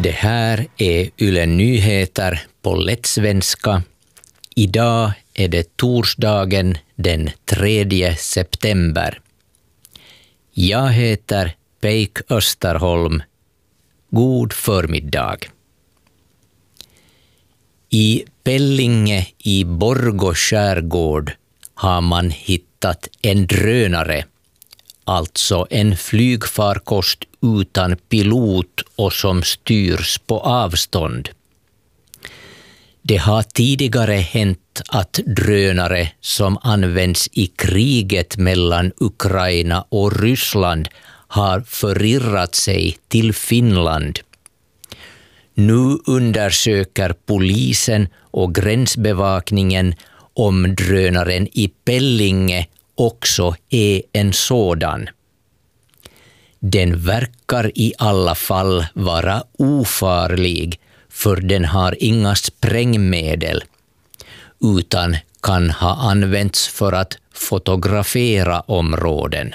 Det här är Yle Nyheter på lättsvenska. Idag är det torsdagen den 3 september. Jag heter Peik Österholm. God förmiddag. I Pellinge i Borgå skärgård har man hittat en drönare, alltså en flygfarkost utan pilot och som styrs på avstånd. Det har tidigare hänt att drönare som används i kriget mellan Ukraina och Ryssland har förirrat sig till Finland. Nu undersöker polisen och gränsbevakningen om drönaren i Pellinge också är en sådan. Den verkar i alla fall vara ofarlig, för den har inga sprängmedel, utan kan ha använts för att fotografera områden.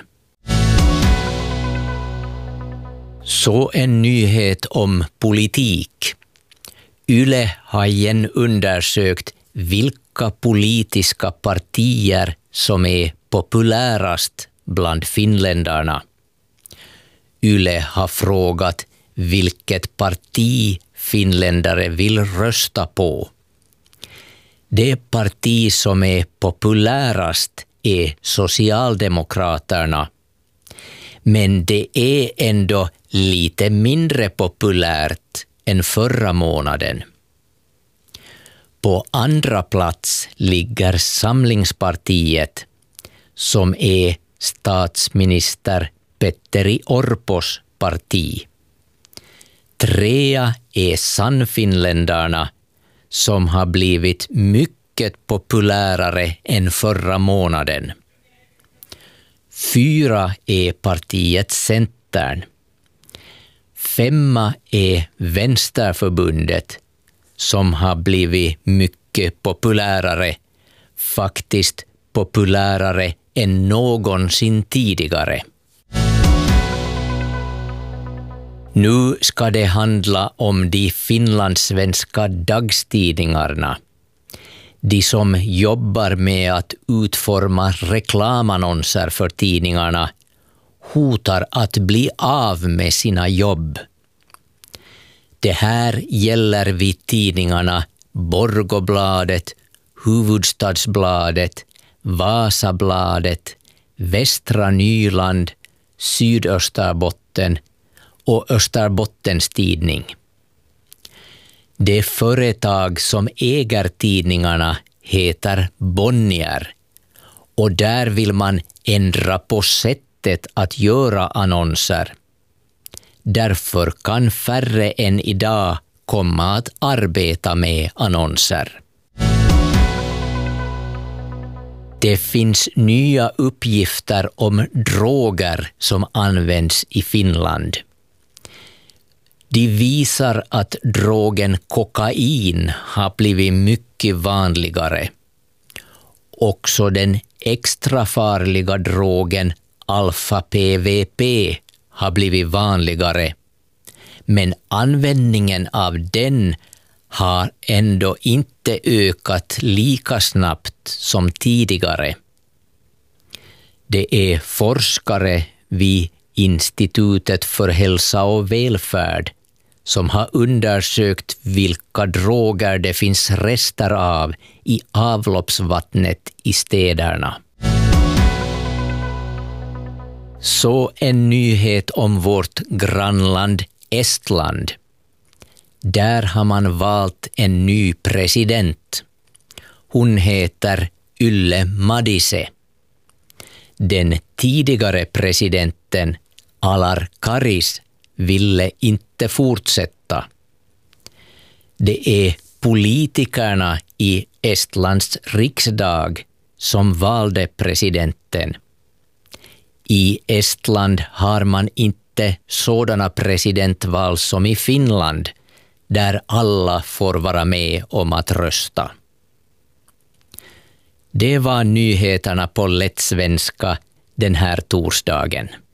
Så en nyhet om politik. Yle har igen undersökt vilka politiska partier som är populärast bland finländarna. Yle har frågat vilket parti finländare vill rösta på. Det parti som är populärast är Socialdemokraterna. Men det är ändå lite mindre populärt än förra månaden. På andra plats ligger Samlingspartiet, som är statsminister Petteri Orpos parti. 3 är Sannfinländarna, som har blivit mycket populärare än förra månaden. 4 är partiet Centern. 5 är Vänsterförbundet, som har blivit mycket populärare, faktiskt populärare än någonsin tidigare. Nu ska det handla om de finlandssvenska dagstidningarna. De som jobbar med att utforma reklamannonser för tidningarna hotar att bli av med sina jobb. Det här gäller vid tidningarna Borgåbladet, Hufvudstadsbladet, Vasabladet, Västra Nyland, Sydösterbotten och Österbottens tidning. Det företag som äger tidningarna heter Bonnier, och där vill man ändra på sättet att göra annonser. Därför kan färre än idag komma att arbeta med annonser. Det finns nya uppgifter om droger som används i Finland. De visar att drogen kokain har blivit mycket vanligare. Också den extra farliga drogen alfa-PVP har blivit vanligare. Men användningen av den har ändå inte ökat lika snabbt som tidigare. Det är forskare vid Institutet för hälsa och välfärd som har undersökt vilka droger det finns rester av i avloppsvattnet i städerna. Så en nyhet om vårt grannland Estland. Där har man valt en ny president. Hon heter Yle Madise. Den tidigare presidenten Alar Karis ville inte fortsätta. Det är politikerna i Estlands riksdag som valde presidenten. I Estland har man inte sådana presidentval som i Finland, där alla får vara med om att rösta. Det var nyheterna på lättsvenska den här torsdagen.